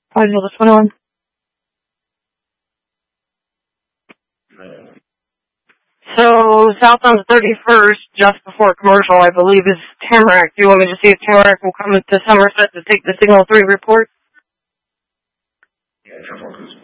This 21. So, south on the 31st, just before commercial, I believe, is Tamarack. Do you want me to see if Tamarack will come to Somerset to take the Signal 3 report? Yeah, Tamarack is